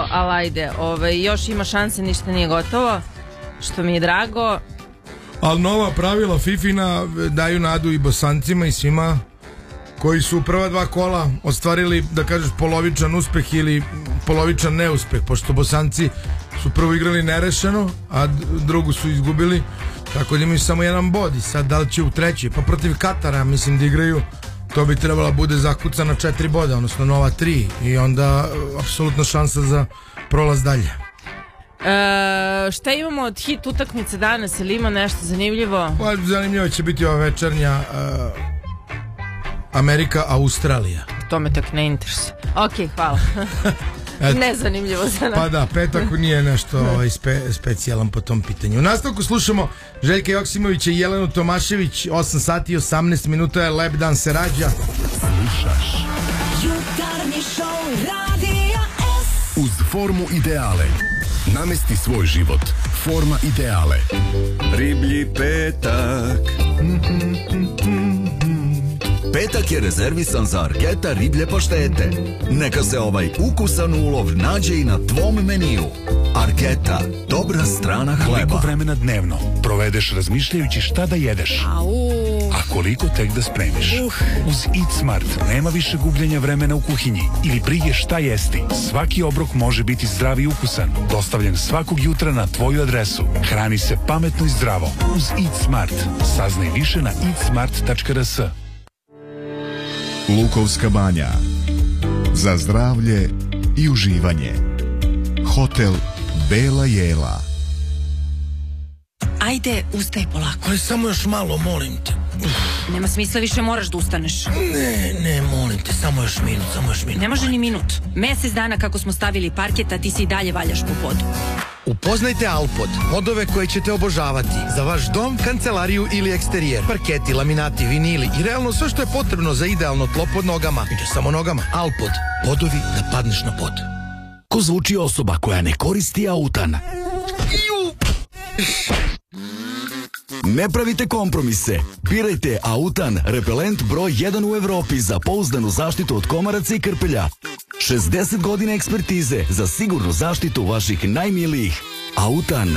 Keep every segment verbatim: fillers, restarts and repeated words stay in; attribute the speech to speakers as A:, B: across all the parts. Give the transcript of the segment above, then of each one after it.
A: ali ajde, ovaj, još ima šanse, ništa nije gotovo, što mi je drago.
B: Ali nova pravila Fifina daju nadu i Bosancima i svima koji su u prva dva kola ostvarili, da kažeš, polovičan uspeh ili polovičan neuspeh, pošto Bosanci su prvo igrali nerešeno, a drugu su izgubili, tako da imaju samo jedan bod i sad da li će u treći, pa protiv Katara mislim da igraju, to bi trebala bude zakucana četiri boda, odnosno nova tri, i onda apsolutna šansa za prolaz dalje.
A: E, šta imamo od hit utakmice danas, ili ima nešto zanimljivo?
B: Pa, zanimljivo će biti ova večernja uh, Amerika-Australija.
A: To me tak ne interesuje. Ok, hvala. Nezanimljivo za nas.
B: Pa da, petak nije nešto ovaj, spe, specijalan po tom pitanju. U nastavku slušamo Željka Joksimovića i Jelenu Tomašević. Osam sati i osamnaest minuta je Lep dan se rađa.
C: Slušaš Jutarnji šou Radija S. Uz formu ideale namesti svoj život. Forma ideale.
D: Riblji petak. Petak je rezervisan za Arketa riblje paštete. Neka se ovaj ukusan ulov nađe i na tvom meniju. Arketa, dobra strana hleba.
C: Koliko vremena dnevno provedeš razmišljajući šta da jedeš?
A: Au.
C: A koliko tek da spremiš?
A: Uh.
C: Uz Eat Smart nema više gubljenja vremena u kuhinji ili brige šta jesti. Svaki obrok može biti zdrav i ukusan. Dostavljen svakog jutra na tvoju adresu. Hrani se pametno i zdravo. Uz Eat Smart. Saznaj više na eat smart tačka r s.
E: Lukovska banja. Za zdravlje i uživanje. Hotel Bela Jela.
F: Ajde, ustaj polako.
B: Ali samo još malo, molim te. Uf.
F: Nema smisla, više moraš da ustaneš.
B: Ne, ne, molim te, samo još minut, samo još minut.
F: Ne može ni minut. Mesec dana kako smo stavili parket, a ti se i dalje valjaš po podu.
G: Upoznajte Alpod, podove koje ćete obožavati za vaš dom, kancelariju ili eksterijer. Parketi, laminati, vinili i realno sve što je potrebno za idealno tlo pod nogama. I ne samo nogama. Alpod, podovi da padneš na pod.
C: Ko zvuči osoba koja ne koristi autan?
D: Ne pravite kompromise. Birajte Autan, repelent broj jedan u Evropi za pouzdanu zaštitu od komaraca i krpelja. šezdeset godina ekspertize za sigurnu zaštitu vaših najmilijih. Autan.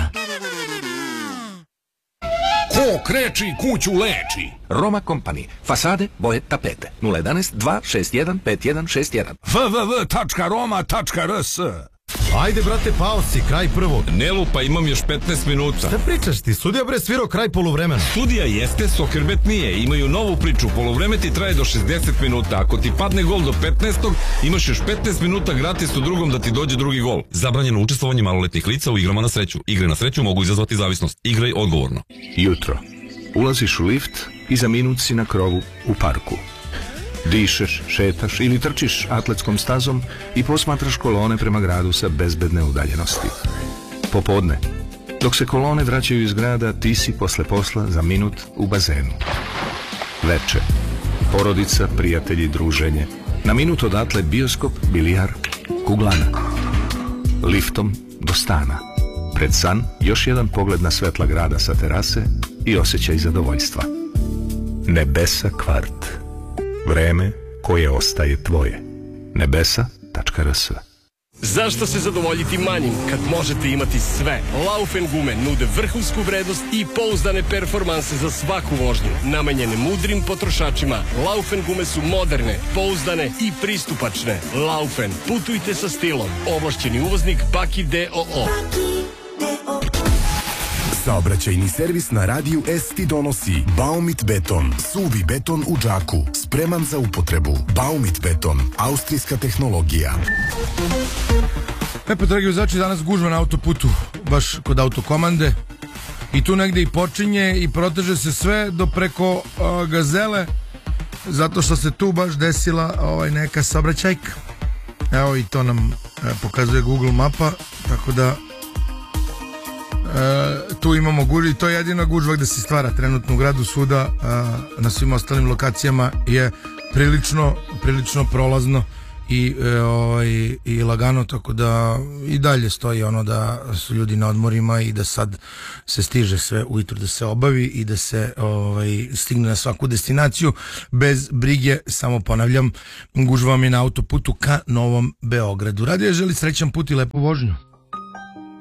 C: Ko kreči, kuću leči.
H: Roma Company. Fasade, boje, tapete. nula jedanaest dva šest jedan pet jedan šest jedan.
C: w w w tačka roma tačka r s.
G: Ajde, brate, pao si, kraj prvog.
I: Ne lupa, imam još petnaest minuta.
G: Šta pričaš ti? Sudija bre svirao kraj poluvremena.
I: Sudija jeste, Sokerbet nije. Imaju novu priču, poluvreme ti traje do šezdeset minuta. Ako ti padne gol do petnaestog, imaš još petnaest minuta gratis u drugom da ti dođe drugi gol. Zabranjeno učestvovanje maloletnih lica u igrama na sreću. Igre na sreću mogu izazvati zavisnost. Igraj odgovorno.
J: Jutro. Ulaziš u lift i za minut si na krovu u parku. Dišeš, šetaš ili trčiš atletskom stazom i posmatraš kolone prema gradu sa bezbedne udaljenosti. Popodne, dok se kolone vraćaju iz grada, ti si posle posla za minut u bazenu. Veče, porodica, prijatelji, druženje. Na minut odatle bioskop, bilijar, kuglana. Liftom do stana. Pred san još jedan pogled na svetla grada sa terase i osjećaj zadovoljstva. Nebesa kvart. Vreme koje ostaje tvoje. nebesa tačka r s.
K: Zašto se zadovoljiti manjim kad možete imati sve? Laufen gume nude vrhunsku vrednost i pouzdane performanse za svaku vožnju, namenjene mudrim potrošačima. Laufen gume su moderne, pouzdane i pristupačne. Laufen, putujte sa stilom. Ovlašćeni uvoznik Baki d o o.
C: Saobraćajni servis na Radiju S ti donosi Baumit beton, suvi beton u džaku, spreman za upotrebu. Baumit beton, austrijska tehnologija.
B: E pa, dragi vozači, danas gužva na autoputu, baš kod autokomande. I tu negde i počinje i proteže se sve do preko uh, Gazele, zato što se tu baš desila ovaj, neka saobraćajka. Evo, i to nam uh, pokazuje Google mapa, tako da Uh, tu imamo gužvu i to je jedina gužva gde se stvara trenutno u gradu. Svuda uh, na svim ostalim lokacijama je prilično, prilično prolazno i, e, ovaj, i lagano, tako da i dalje stoji ono da su ljudi na odmorima i da sad se stiže sve ujutro da se obavi i da se ovaj, stigne na svaku destinaciju bez brige. Samo ponavljam, gužva vam je na autoputu ka Novom Beogradu. Radio želi srećan put i lepu vožnju.